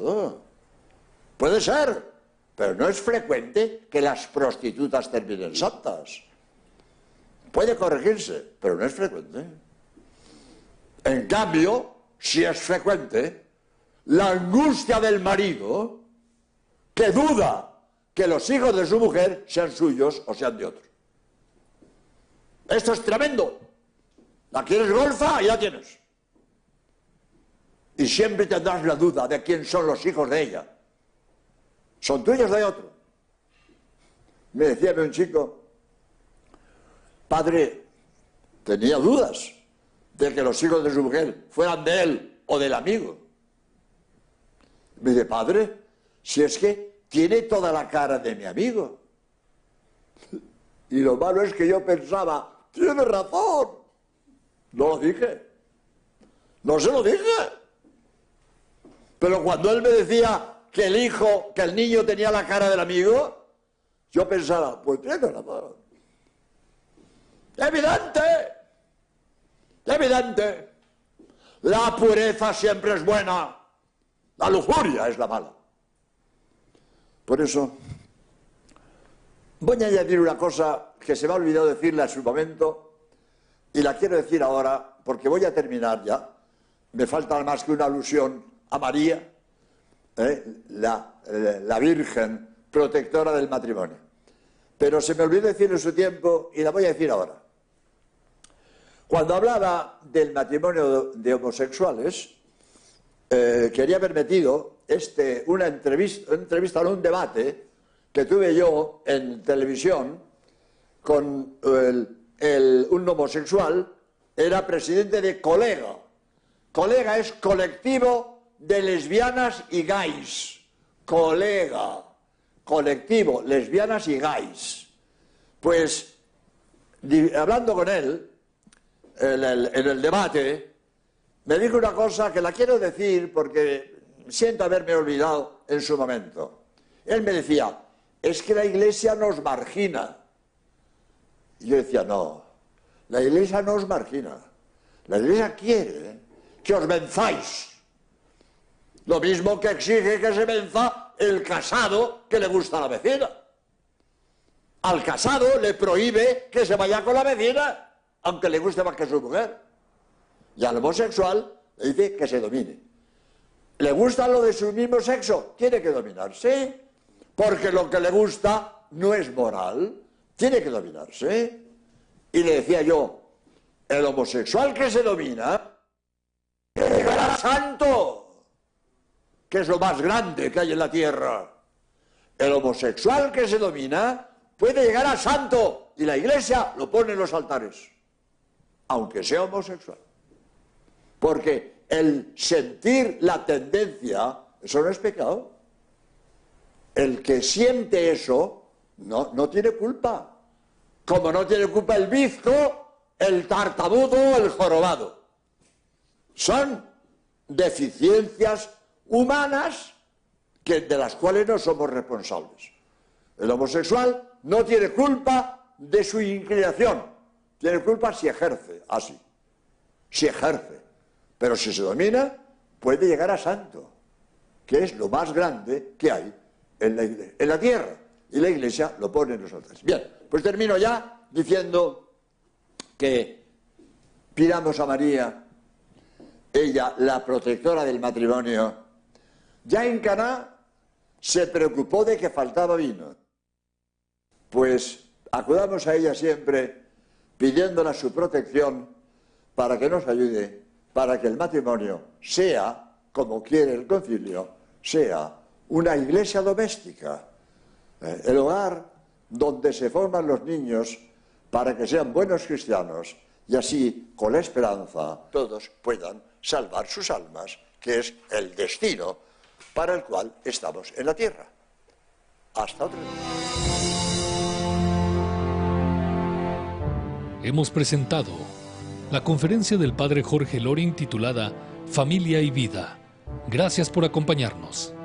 pasado. Puede ser, pero no es frecuente que las prostitutas terminen santas. Puede corregirse, pero no es frecuente. En cambio, si es frecuente, la angustia del marido que duda que los hijos de su mujer sean suyos o sean de otro. Esto es tremendo. ¿La quieres golfa? Ya tienes. Y siempre tendrás la duda de quién son los hijos de ella. ¿Son tuyos o de otro? Me decía un chico, padre, tenía dudas de que los hijos de su mujer fueran de él o del amigo. Me dice, padre, si es que tiene toda la cara de mi amigo. Y lo malo es que yo pensaba, tiene razón. No lo dije. No se lo dije. Pero cuando él me decía que el niño tenía la cara del amigo, yo pensaba, pues tiene razón. Evidente. Evidente. La pureza siempre es buena. La lujuria es la mala. Por eso, voy a añadir una cosa que se me ha olvidado decirle en su momento y la quiero decir ahora porque voy a terminar ya. Me falta más que una alusión a María, la Virgen protectora del matrimonio. Pero se me olvidó decir en su tiempo y la voy a decir ahora. Cuando hablaba del matrimonio de homosexuales, quería haber metido una entrevista, un debate que tuve yo en televisión con un homosexual, era presidente de Colega. Colega es colectivo de lesbianas y gays. Colega, colectivo, lesbianas y gays. Pues, hablando con él, en el debate, me dijo una cosa que la quiero decir porque siento haberme olvidado en su momento. Él me decía, es que la Iglesia nos margina. Y yo decía, no, la Iglesia no os margina. La Iglesia quiere que os venzáis. Lo mismo que exige que se venza el casado que le gusta a la vecina. Al casado le prohíbe que se vaya con la vecina, aunque le guste más que su mujer. Y al homosexual le dice que se domine. ¿Le gusta lo de su mismo sexo? Tiene que dominarse, porque lo que le gusta no es moral, tiene que dominarse. Y le decía yo, el homosexual que se domina llegará santo, que es lo más grande que hay en la tierra. El homosexual que se domina puede llegar a santo y la Iglesia lo pone en los altares, aunque sea homosexual. Porque el sentir la tendencia, eso no es pecado. El que siente eso no tiene culpa. Como no tiene culpa el bizco, el tartamudo o el jorobado. Son deficiencias humanas de las cuales no somos responsables. El homosexual no tiene culpa de su inclinación. Tiene culpa si ejerce así. Si ejerce. Pero si se domina, puede llegar a santo, que es lo más grande que hay en la tierra. Y la Iglesia lo pone en los altares. Bien, pues termino ya diciendo que pidamos a María, ella, la protectora del matrimonio. Ya en Caná se preocupó de que faltaba vino. Pues acudamos a ella siempre pidiéndola su protección para que nos ayude, para que el matrimonio sea, como quiere el concilio, sea una iglesia doméstica, el hogar donde se forman los niños para que sean buenos cristianos y así, con la esperanza, todos puedan salvar sus almas, que es el destino para el cual estamos en la tierra. Hasta otro día. Hemos presentado la conferencia del Padre Jorge Loring titulada Familia y Vida. Gracias por acompañarnos.